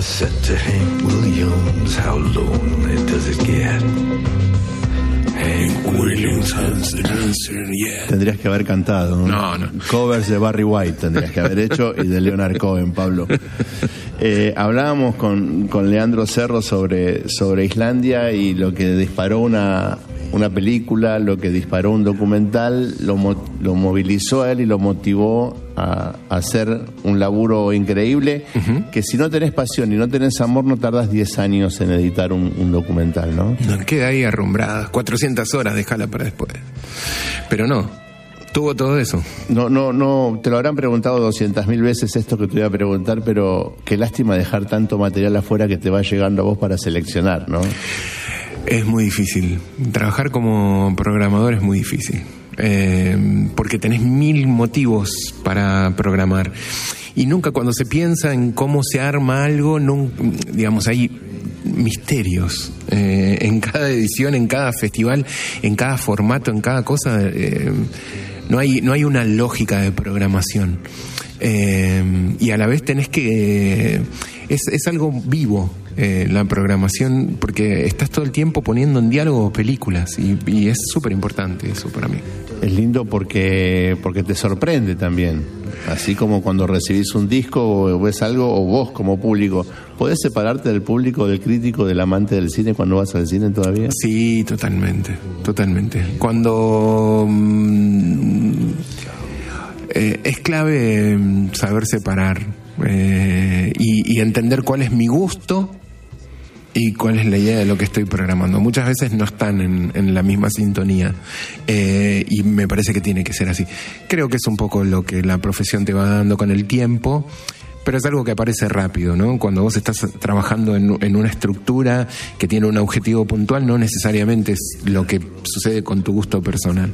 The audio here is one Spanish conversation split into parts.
said to Hank Williams, how lonely does it get? Hank Williams has the answer, yeah. Tendrías que haber cantado, ¿no? No. Covers de Barry White tendrías que haber hecho y de Leonard Cohen, Pablo. Hablábamos con Leandro Cerro sobre Islandia y lo que disparó una película, lo que disparó un documental, lo movilizó a él y lo motivó a hacer un laburo increíble, que si no tenés pasión y no tenés amor, no tardas 10 años en editar un documental, ¿no? No, queda ahí arrumbrada, 400 horas, déjala para después. Pero no, tuvo todo eso. No, te lo habrán preguntado 200.000 veces esto que te voy a preguntar, pero qué lástima dejar tanto material afuera que te va llegando a vos para seleccionar, ¿no? Es muy difícil. Trabajar como programador es muy difícil. Porque tenés 1000 motivos para programar. Y nunca cuando se piensa en cómo se arma algo, digamos, hay misterios en cada edición, en cada festival, en cada formato, en cada cosa. No hay una lógica de programación. Y a la vez tenés que... Es algo vivo. La programación, porque estás todo el tiempo poniendo en diálogo películas y es súper importante eso para mí. Es lindo porque te sorprende también, así como cuando recibís un disco o ves algo, o vos como público, ¿podés separarte del público, del crítico, del amante del cine cuando vas al cine todavía? Sí, totalmente. Cuando es clave saber separar y entender cuál es mi gusto y cuál es la idea de lo que estoy programando. Muchas veces no están en la misma sintonía y me parece que tiene que ser así. Creo que es un poco lo que la profesión te va dando con el tiempo, pero es algo que aparece rápido, ¿no? Cuando vos estás trabajando en una estructura que tiene un objetivo puntual, no necesariamente es lo que sucede con tu gusto personal.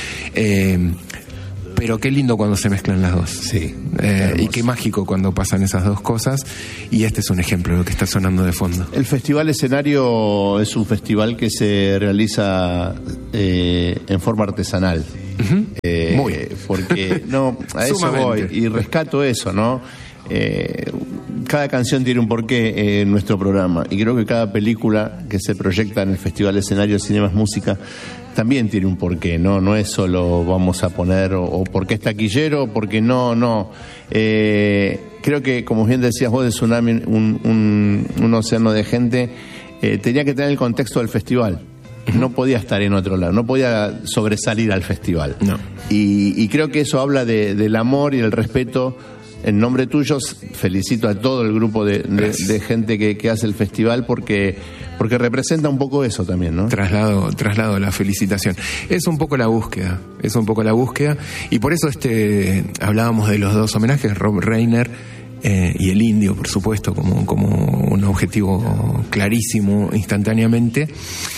Pero qué lindo cuando se mezclan las dos. Sí. Y qué mágico cuando pasan esas dos cosas. Y este es un ejemplo de lo que está sonando de fondo. El Festival Escenario es un festival que se realiza en forma artesanal. Muy. Porque, a eso voy. Y rescato eso, ¿no? Cada canción tiene un porqué en nuestro programa. Y creo que cada película que se proyecta en el Festival Escenario Cinemas Música también tiene un porqué, no es solo vamos a poner o porque es taquillero o porque no. Creo que, como bien decías vos, de Tsunami, un océano de gente, tenía que tener el contexto del festival. No podía estar en otro lado, no podía sobresalir al festival. No. Y creo que eso habla del amor y el respeto. En nombre tuyo, felicito a todo el grupo de gente que hace el festival porque representa un poco eso también, ¿no? Traslado la felicitación. Es un poco la búsqueda, y por eso hablábamos de los dos homenajes, Rob Reiner y el Indio, por supuesto, como un objetivo clarísimo instantáneamente.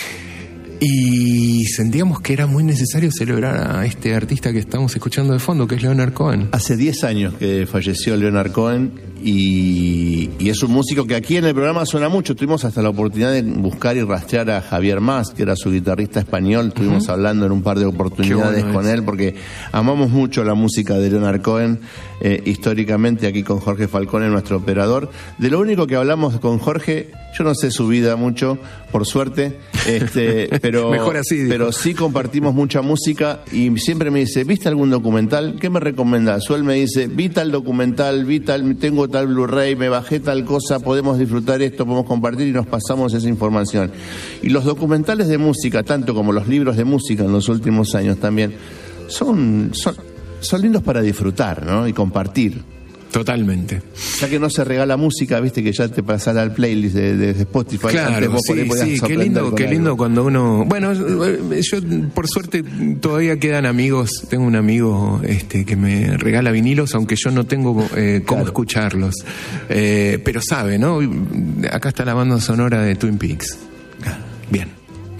Y sentíamos que era muy necesario celebrar a este artista que estamos escuchando de fondo, que es Leonard Cohen. Hace 10 años que falleció Leonard Cohen y es un músico que aquí en el programa suena mucho. Tuvimos hasta la oportunidad de buscar y rastrear a Javier Mas, que era su guitarrista español. Estuvimos hablando en un par de oportunidades con él porque amamos mucho la música de Leonard Cohen. Históricamente aquí con Jorge Falcone, nuestro operador. De lo único que hablamos con Jorge, yo no sé su vida mucho, por suerte, pero mejor así, pero sí compartimos mucha música y siempre me dice, ¿viste algún documental? ¿Qué me recomendás? O él me dice, vi tal documental, tengo tal Blu-ray, me bajé tal cosa, podemos disfrutar esto, podemos compartir y nos pasamos esa información. Y los documentales de música, tanto como los libros de música en los últimos años también, son lindos para disfrutar, ¿no? Y compartir. Totalmente. Ya que no se regala música, viste que ya te pasará al playlist de Spotify. Claro, sí, qué lindo cuando uno... Bueno, yo por suerte todavía quedan amigos, tengo un amigo que me regala vinilos, aunque yo no tengo cómo escucharlos. Pero sabe, ¿no? Acá está la banda sonora de Twin Peaks. Bien.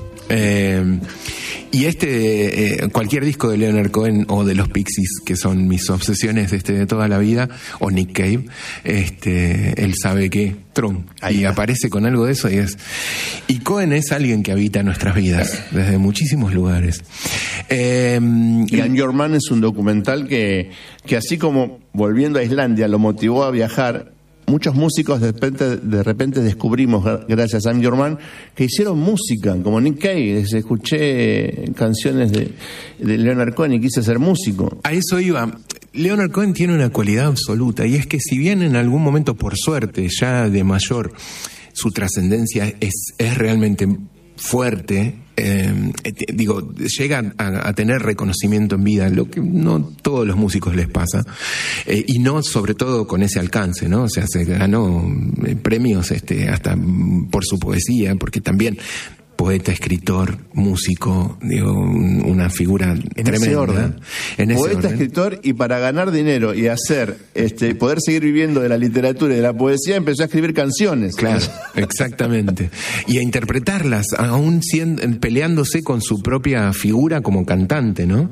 Y cualquier disco de Leonard Cohen o de los Pixies, que son mis obsesiones de toda la vida, o Nick Cave, él sabe que y aparece con algo de eso y Cohen es alguien que habita nuestras vidas desde muchísimos lugares. Y I'm Your Man es un documental que así como volviendo a Islandia lo motivó a viajar, muchos músicos de repente descubrimos, gracias a I'm Your Man, que hicieron música, como Nick Cave. Escuché canciones de Leonard Cohen y quise ser músico. A eso iba. Leonard Cohen tiene una cualidad absoluta, y es que si bien en algún momento, por suerte, ya de mayor, su trascendencia es realmente fuerte, llega a tener reconocimiento en vida, lo que no todos los músicos les pasa, y no sobre todo con ese alcance, ¿no? O sea, se ganó premios hasta por su poesía, porque también poeta, escritor, músico, una figura tremenda. Ese orden. Poeta, escritor, y para ganar dinero y poder seguir viviendo de la literatura y de la poesía, empezó a escribir canciones. Claro, exactamente. Y a interpretarlas, aún peleándose con su propia figura como cantante, ¿no?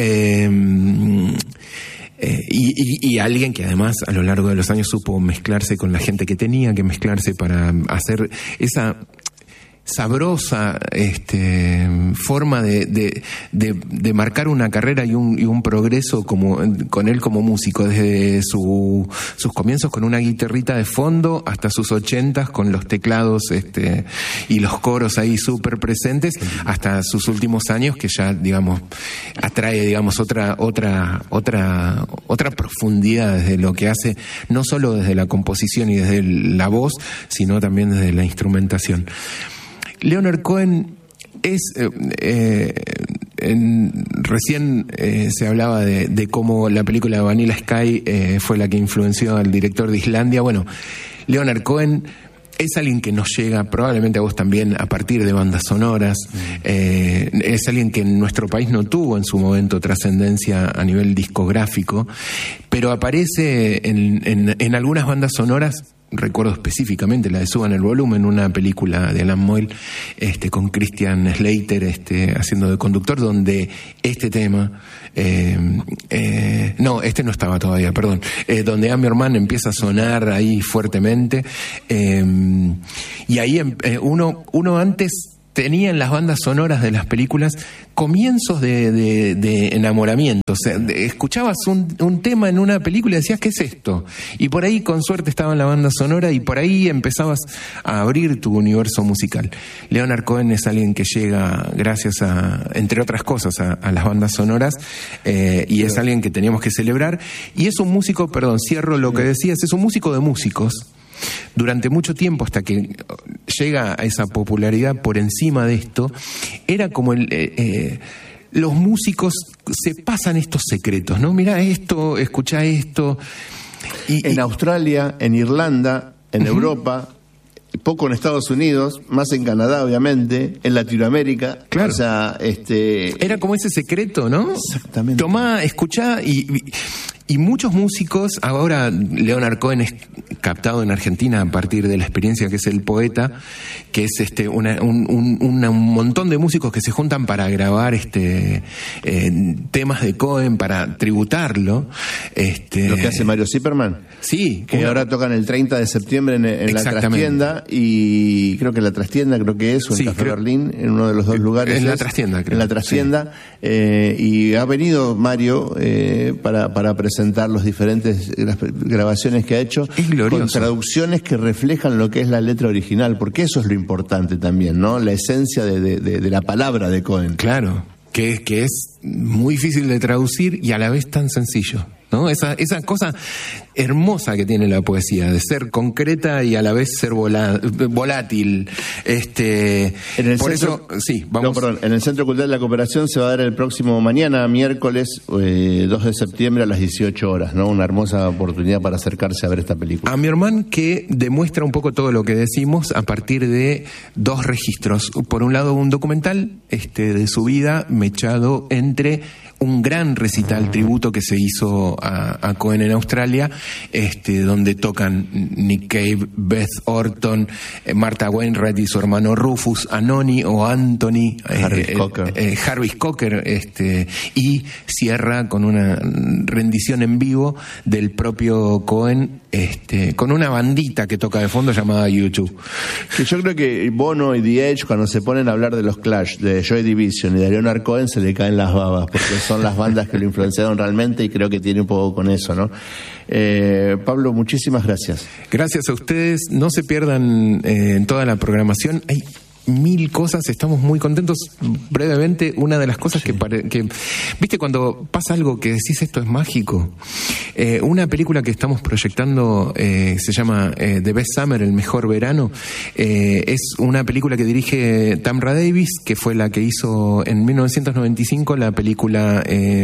Y alguien que además a lo largo de los años supo mezclarse con la gente que tenía que mezclarse para hacer esa sabrosa forma de marcar una carrera y un progreso con él como músico, desde sus comienzos con una guitarrita de fondo hasta sus 80s con los teclados y los coros ahí súper presentes, hasta sus últimos años, que ya atrae otra profundidad desde lo que hace, no solo desde la composición y desde la voz, sino también desde la instrumentación. Leonard Cohen es... recién se hablaba de cómo la película Vanilla Sky fue la que influenció al director de Islandia. Bueno, Leonard Cohen es alguien que nos llega, probablemente a vos también, a partir de bandas sonoras. Es alguien que en nuestro país no tuvo en su momento trascendencia a nivel discográfico, pero aparece en algunas bandas sonoras. Recuerdo específicamente la de Suban el Volumen, una película de Alan Moyle, con Christian Slater haciendo de conductor, donde este tema, no estaba todavía, perdón, donde I'm Your Man empieza a sonar ahí fuertemente, y ahí uno antes tenía en las bandas sonoras de las películas comienzos de enamoramiento. O sea, escuchabas un tema en una película y decías, ¿qué es esto? Y por ahí con suerte estaba en la banda sonora y por ahí empezabas a abrir tu universo musical. Leonard Cohen es alguien que llega gracias entre otras cosas, a las bandas sonoras, y es alguien que teníamos que celebrar. Y es un músico, cierro lo que decías, es un músico de músicos. Durante mucho tiempo, hasta que llega a esa popularidad por encima de esto, era como los músicos se pasan estos secretos, ¿no? Mirá esto, escuchá esto. En Australia, en Irlanda, en Europa, poco en Estados Unidos, más en Canadá, obviamente, en Latinoamérica. Claro. O sea, era como ese secreto, ¿no? Exactamente. Tomá, escuchá y muchos músicos, ahora Leonard Cohen es captado en Argentina a partir de la experiencia que es El Poeta, que es un montón de músicos que se juntan para grabar temas de Cohen, para tributarlo. Lo que hace Mario Zipperman. Sí. Que ahora tocan el 30 de septiembre en la Trastienda, y creo que la Trastienda, o en Café Berlín, en uno de los dos lugares. En la Trastienda, creo. En la Trastienda. Sí. Y ha venido Mario para presentar las diferentes grabaciones que ha hecho, con traducciones que reflejan lo que es la letra original, porque eso es lo importante también, ¿no? La esencia de la palabra de Cohen. Claro, que es muy difícil de traducir y a la vez tan sencillo, ¿no? Esa cosa hermosa que tiene la poesía, de ser concreta y a la vez ser volátil. En el Centro Cultural de la Cooperación se va a dar el próximo mañana, miércoles 2 de septiembre a las 18 horas, ¿no? Una hermosa oportunidad para acercarse a ver esta película. I'm Your Man, que demuestra un poco todo lo que decimos a partir de dos registros. Por un lado, un documental de su vida mechado entre un gran recital tributo que se hizo a Cohen en Australia, donde tocan Nick Cave, Beth Orton, Martha Wainwright y su hermano Rufus, Anoni o Anthony, Jarvis Cocker, y cierra con una rendición en vivo del propio Cohen, con una bandita que toca de fondo llamada U2. Que yo creo que Bono y The Edge, cuando se ponen a hablar de los Clash, de Joy Division y de Leonard Cohen, se le caen las babas, porque son las bandas que lo influenciaron realmente, y creo que tiene un poco con eso, ¿no? Pablo, muchísimas gracias. Gracias a ustedes. No se pierdan en toda la programación. Hay 1000 cosas, estamos muy contentos. Brevemente, una de las cosas que viste cuando pasa algo que decís esto es mágico. Una película que estamos proyectando se llama The Best Summer, el mejor verano. Es una película que dirige Tamra Davis, que fue la que hizo en 1995 la película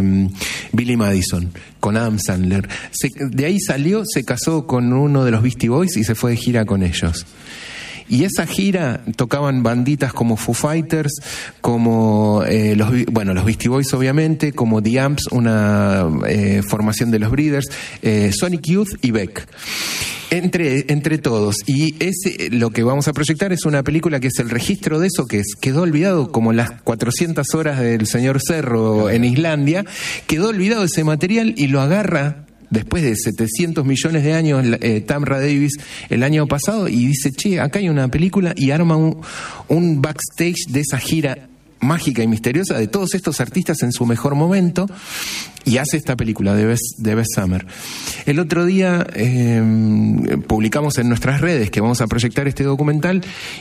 Billy Madison con Adam Sandler. De ahí salió, se casó con uno de los Beastie Boys y se fue de gira con ellos. Y esa gira tocaban banditas como Foo Fighters, como los Beastie Boys obviamente, como The Amps, una formación de los Breeders, Sonic Youth y Beck. Entre todos. Y lo que vamos a proyectar es una película que es el registro de eso, que quedó olvidado, como las 400 horas del señor Cerro en Islandia. Quedó olvidado ese material y lo agarra después de 700 millones de años Tamra Davis el año pasado y dice, che, acá hay una película, y arma un backstage de esa gira mágica y misteriosa de todos estos artistas en su mejor momento, y hace esta película de Best Summer. El otro día publicamos en nuestras redes que vamos a proyectar este documental,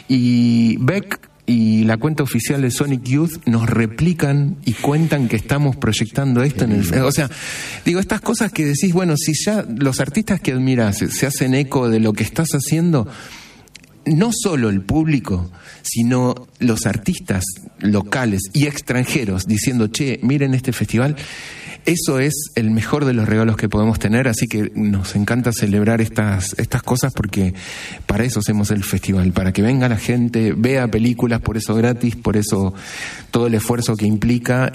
y Beck y la cuenta oficial de Sonic Youth nos replican y cuentan que estamos proyectando esto en el... O sea, digo, estas cosas que decís, bueno, si ya los artistas que admirás se hacen eco de lo que estás haciendo, no solo el público, sino los artistas locales y extranjeros diciendo, che, miren este festival. Eso es el mejor de los regalos que podemos tener, así que nos encanta celebrar estas cosas, porque para eso hacemos el festival, para que venga la gente, vea películas, por eso gratis, por eso todo el esfuerzo que implica,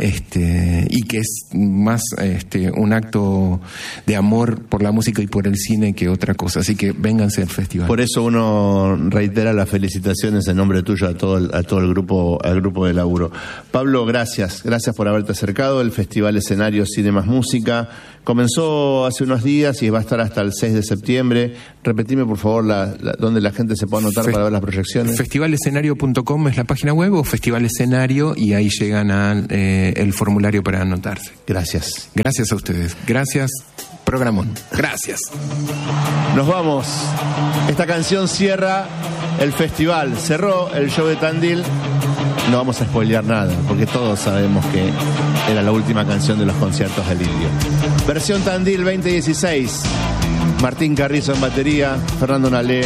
y que es más un acto de amor por la música y por el cine que otra cosa, así que vénganse al festival. Por eso uno reitera las felicitaciones en nombre tuyo a todo el grupo, al grupo de laburo. Pablo, gracias por haberte acercado. El Festival Escenario Cine Más Música comenzó hace unos días y va a estar hasta el 6 de septiembre. Repetime, por favor, dónde la gente se puede anotar para ver las proyecciones. Festivalescenario.com es la página web, o Festival Escenario, y ahí llegan el formulario para anotarse. Gracias. Gracias a ustedes. Gracias, programón. Gracias. Nos vamos. Esta canción cierra el festival. Cerró el show de Tandil. No vamos a spoilear nada, porque todos sabemos que era la última canción de los conciertos del Indio. Versión Tandil 2016. Martín Carrizo en batería, Fernando Nalé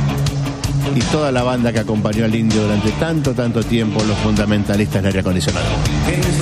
y toda la banda que acompañó al Indio durante tanto tiempo, los fundamentalistas del aire acondicionado.